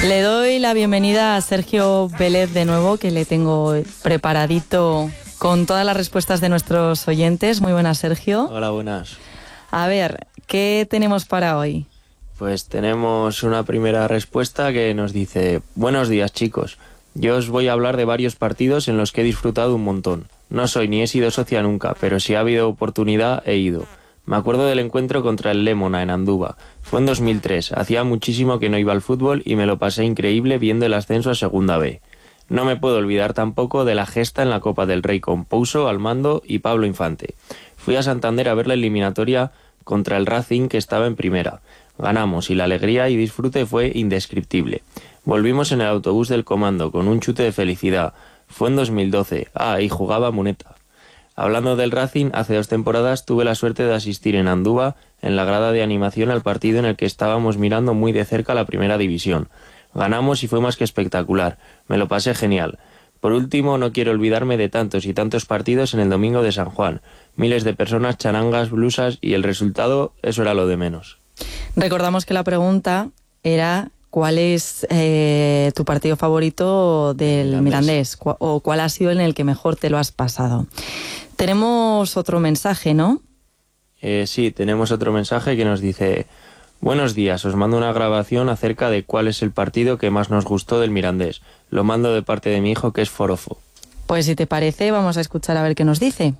Le doy la bienvenida a Sergio Vélez de nuevo, que le tengo preparadito con todas las respuestas de nuestros oyentes. Muy buenas, Sergio. Hola, buenas. A ver, ¿qué tenemos para hoy? Pues tenemos una primera respuesta que nos dice: buenos días, chicos. Yo os voy a hablar de varios partidos en los que he disfrutado un montón. No soy ni he sido socia nunca, pero si ha habido oportunidad he ido. Me acuerdo del encuentro contra el Lemona en Andúba. Fue en 2003. Hacía muchísimo que no iba al fútbol y me lo pasé increíble viendo el ascenso a Segunda B. No me puedo olvidar tampoco de la gesta en la Copa del Rey con Pouso, Almando y Pablo Infante. Fui a Santander a ver la eliminatoria contra el Racing, que estaba en primera. Ganamos y la alegría y disfrute fue indescriptible. Volvimos en el autobús del comando con un chute de felicidad. Fue en 2012. Y jugaba Muneta. Hablando del Racing, hace 2 temporadas tuve la suerte de asistir en Andúba, en la grada de animación, al partido en el que estábamos mirando muy de cerca la primera división. Ganamos y fue más que espectacular. Me lo pasé genial. Por último, no quiero olvidarme de tantos y tantos partidos en el domingo de San Juan. Miles de personas, charangas, blusas, y el resultado, eso era lo de menos. Recordamos que la pregunta era: ¿cuál es tu partido favorito del Mirandés? ¿O cuál ha sido en el que mejor te lo has pasado? Tenemos otro mensaje, ¿no? Sí, tenemos otro mensaje que nos dice: buenos días, os mando una grabación acerca de cuál es el partido que más nos gustó del Mirandés. Lo mando de parte de mi hijo, que es forofo. Pues si te parece, vamos a escuchar a ver qué nos dice.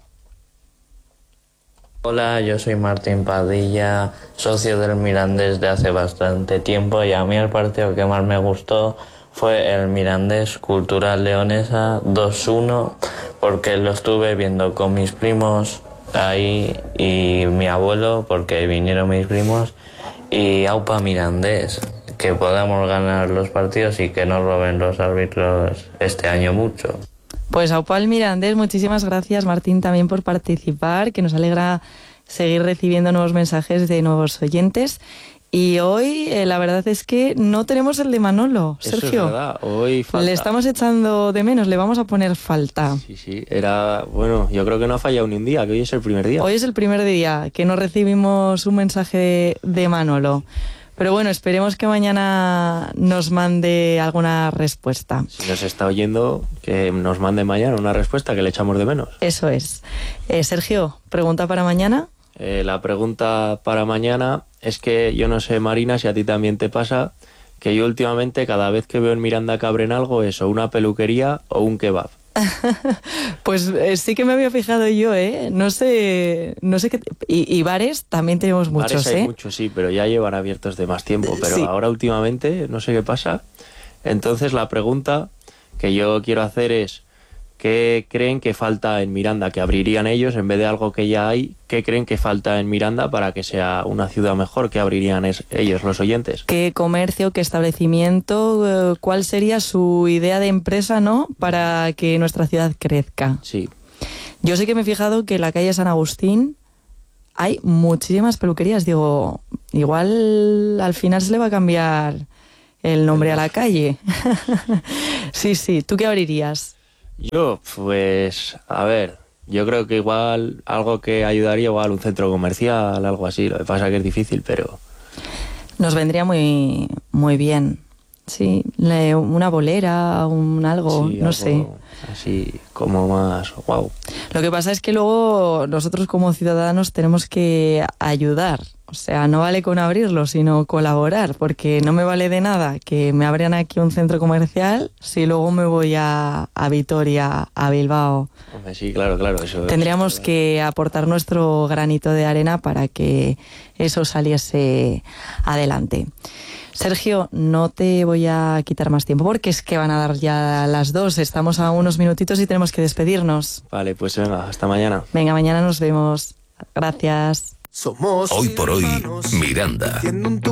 Hola, yo soy Martín Padilla, socio del Mirandés de hace bastante tiempo, y a mí el partido que más me gustó fue el Mirandés Cultural Leonesa 2-1, porque lo estuve viendo con mis primos ahí y mi abuelo, porque vinieron mis primos, y aupa Mirandés, que podamos ganar los partidos y que no roben los árbitros este año mucho. Pues aupa el Mirandés, muchísimas gracias, Martín, también por participar, que nos alegra seguir recibiendo nuevos mensajes de nuevos oyentes. Y hoy la verdad es que no tenemos el de Manolo, Sergio. Eso es verdad, hoy falta. Le estamos echando de menos, le vamos a poner falta. Sí, era, bueno, yo creo que no ha fallado ni un día, que hoy es el primer día. Hoy es el primer día que no recibimos un mensaje de Manolo. Pero bueno, esperemos que mañana nos mande alguna respuesta. Si nos está oyendo, que nos mande mañana una respuesta, que le echamos de menos. Eso es. Sergio, ¿pregunta para mañana? La pregunta para mañana es que yo no sé, Marina, si a ti también te pasa, que yo últimamente cada vez que veo en Miranda que abren algo es o una peluquería o un kebab. Pues sí que me había fijado yo, ¿eh? No sé qué... Y bares también tenemos muchos, bares hay muchos, sí, pero ya llevan abiertos de más tiempo. Pero sí, ahora últimamente no sé qué pasa. Entonces la pregunta que yo quiero hacer es: ¿qué creen que falta en Miranda que abrirían ellos en vez de algo que ya hay? ¿Qué creen que falta en Miranda para que sea una ciudad mejor? ¿Qué abrirían ellos, los oyentes? ¿Qué comercio, qué establecimiento? ¿Cuál sería su idea de empresa, no, para que nuestra ciudad crezca? Sí. Yo sí que me he fijado que en la calle San Agustín hay muchísimas peluquerías. Digo, igual al final se le va a cambiar el nombre a la calle. Sí. ¿Tú qué abrirías? Yo, pues, a ver, yo creo que igual algo que ayudaría, igual un centro comercial, algo así. Lo que pasa que es difícil, pero... Nos vendría muy, muy bien. Sí, una bolera, un algo, sí, no sé. Así como más guau. Lo que pasa es que luego nosotros como ciudadanos tenemos que ayudar. O sea, no vale con abrirlo, sino colaborar, porque no me vale de nada que me abran aquí un centro comercial si luego me voy a Vitoria, a Bilbao. Sí, claro, eso. Tendríamos que aportar nuestro granito de arena para que eso saliese adelante. Sergio, no te voy a quitar más tiempo porque es que van a dar ya las 2. Estamos a unos minutitos y tenemos que despedirnos. Vale, pues venga, hasta mañana. Venga, mañana nos vemos. Gracias. Somos hoy por hoy, Miranda.